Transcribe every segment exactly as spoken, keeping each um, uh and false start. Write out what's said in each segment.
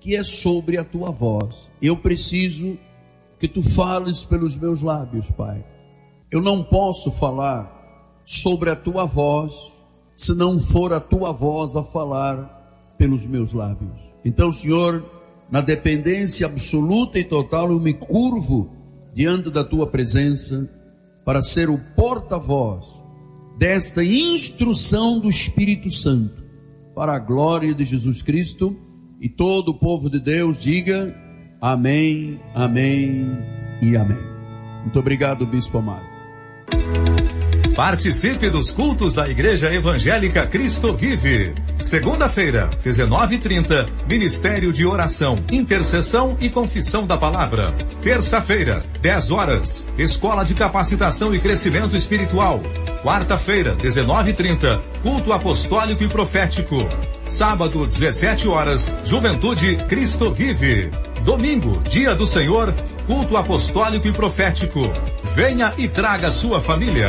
que é sobre a tua voz. Eu preciso que tu fales pelos meus lábios, Pai. Eu não posso falar sobre a tua voz se não for a tua voz a falar pelos meus lábios. Então, Senhor, na dependência absoluta e total, eu me curvo diante da tua presença para ser o porta-voz desta instrução do Espírito Santo, para a glória de Jesus Cristo. E todo o povo de Deus diga amém, amém e amém. Muito obrigado, Bispo amado. Participe dos cultos da Igreja Evangélica Cristo Vive. Segunda-feira, dezenove e trinta, Ministério de Oração, Intercessão e Confissão da Palavra. Terça-feira, dez horas, Escola de Capacitação e Crescimento Espiritual. Quarta-feira, dezenove e trinta, Culto Apostólico e Profético. Sábado, dezessete horas, Juventude Cristo Vive. Domingo, Dia do Senhor, Culto Apostólico e Profético. Venha e traga sua família.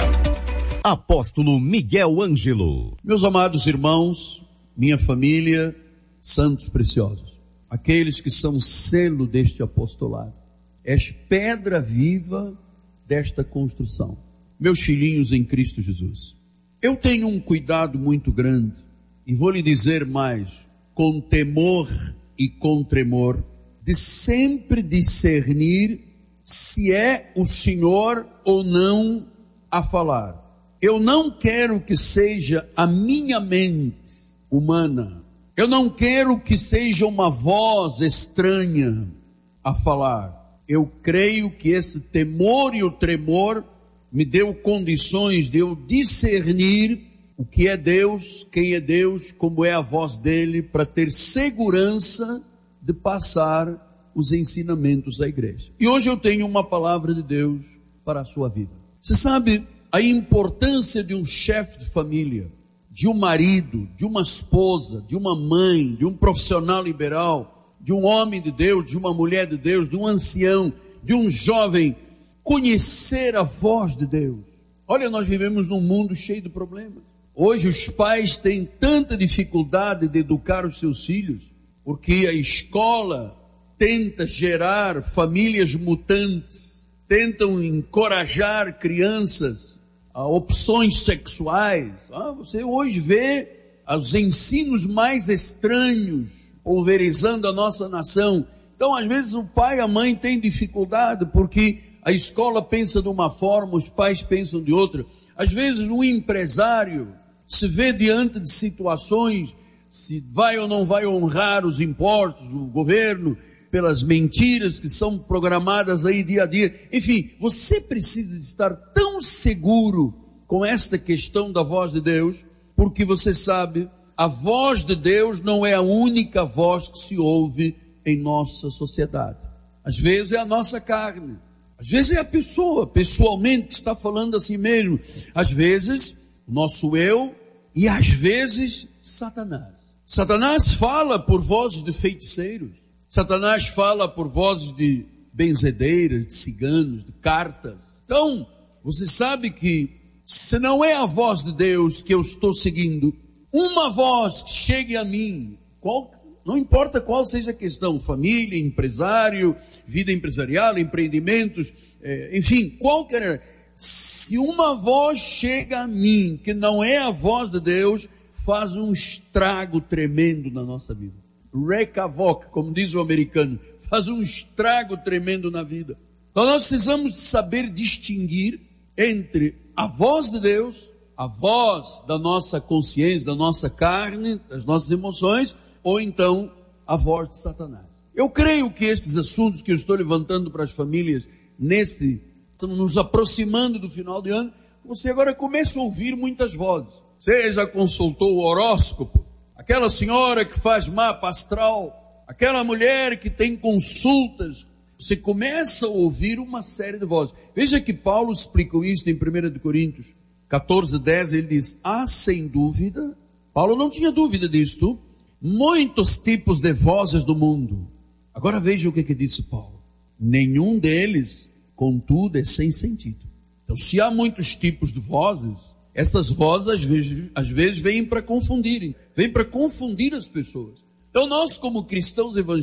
Apóstolo Miguel Ângelo. Meus amados irmãos, minha família, santos preciosos, aqueles que são selo deste apostolado, és pedra viva desta construção. Meus filhinhos em Cristo Jesus, eu tenho um cuidado muito grande, e vou lhe dizer mais, com temor e com tremor, de sempre discernir se é o Senhor ou não a falar. Eu não quero que seja a minha mente humana. Eu não quero que seja uma voz estranha a falar. Eu creio que esse temor e o tremor me deu condições de eu discernir o que é Deus, quem é Deus, como é a voz dele, para ter segurança de passar os ensinamentos da igreja. E hoje eu tenho uma palavra de Deus para a sua vida. Você sabe a importância de um chefe de família, de um marido, de uma esposa, de uma mãe, de um profissional liberal, de um homem de Deus, de uma mulher de Deus, de um ancião, de um jovem, conhecer a voz de Deus. Olha, nós vivemos num mundo cheio de problemas. Hoje os pais têm tanta dificuldade de educar os seus filhos, porque a escola tenta gerar famílias mutantes, tentam encorajar crianças a opções sexuais. Ah, você hoje vê os ensinos mais estranhos pulverizando a nossa nação. Então, às vezes, o pai e a mãe têm dificuldade, porque a escola pensa de uma forma, os pais pensam de outra. Às vezes, um empresário se vê diante de situações, se vai ou não vai honrar os impostos, o governo, pelas mentiras que são programadas aí dia a dia. Enfim, você precisa de estar tão seguro com esta questão da voz de Deus, porque você sabe, a voz de Deus não é a única voz que se ouve em nossa sociedade. Às vezes é a nossa carne, às vezes é a pessoa, pessoalmente, que está falando a si mesmo, às vezes o nosso eu, e às vezes Satanás. Satanás fala por vozes de feiticeiros, Satanás fala por vozes de benzedeiras, de ciganos, de cartas. Então, você sabe que se não é a voz de Deus que eu estou seguindo, uma voz que chegue a mim, qual, não importa qual seja a questão, família, empresário, vida empresarial, empreendimentos, é, enfim, qualquer, se uma voz chega a mim que não é a voz de Deus, faz um estrago tremendo na nossa vida. Wreck havoc, como diz o americano, faz um estrago tremendo na vida. Então nós precisamos saber distinguir entre a voz de Deus, a voz da nossa consciência, da nossa carne, das nossas emoções, ou então a voz de Satanás. Eu creio que estes assuntos que eu estou levantando para as famílias, neste, estamos nos aproximando do final de ano, você agora começa a ouvir muitas vozes. Você já consultou o horóscopo? Aquela senhora que faz mapa astral, aquela mulher que tem consultas, você começa a ouvir uma série de vozes. Veja que Paulo explicou isso em primeira Coríntios catorze, dez, ele diz, há sem dúvida, Paulo não tinha dúvida disto, muitos tipos de vozes do mundo. Agora veja o que, que disse Paulo, nenhum deles, contudo, é sem sentido. Então, se há muitos tipos de vozes, essas vozes às vezes, às vezes vêm para confundirem, vêm para confundir as pessoas. Então nós como cristãos evangélicos,